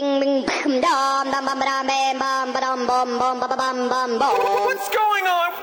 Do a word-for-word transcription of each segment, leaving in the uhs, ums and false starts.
What's going on?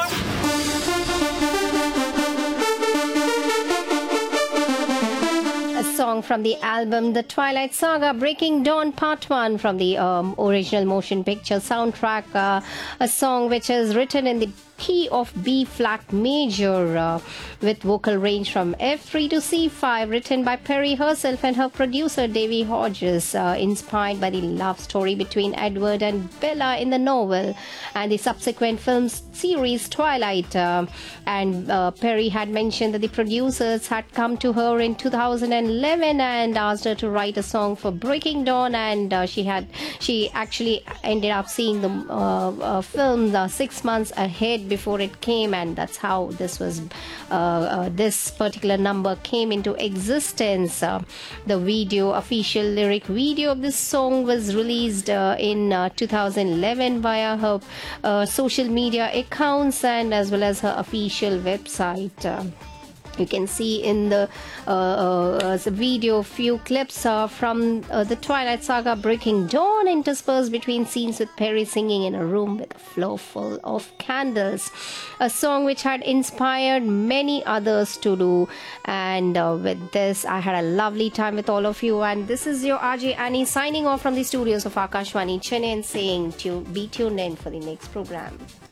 A song from the album The Twilight Saga, Breaking Dawn Part one from the um, original motion picture soundtrack. Uh, a song which is written in the key of B flat major uh, with vocal range from F three to C five, written by Perry herself and her producer Davy Hodges, uh, inspired by the love story between Edward and Bella in the novel and the subsequent film series Twilight. Uh, and uh, Perry had mentioned that the producers had come to her in two thousand eleven and asked her to write a song for Breaking Dawn, and uh, she had she actually ended up seeing the uh, uh, film uh, six months ahead before it came, and that's how this was uh, uh, this particular number came into existence. Uh, the video official lyric video of this song was released uh, in uh, two thousand eleven via her uh, social media accounts and as well as her official website. Uh, You can see in the uh, uh, the video few clips uh, from uh, the Twilight Saga Breaking Dawn, interspersed between scenes with Perry singing in a room with a floor full of candles. A song which had inspired many others to do. And uh, with this, I had a lovely time with all of you. And this is your R J Annie signing off from the studios of Akashvani Chennai, saying to be tuned in for the next program.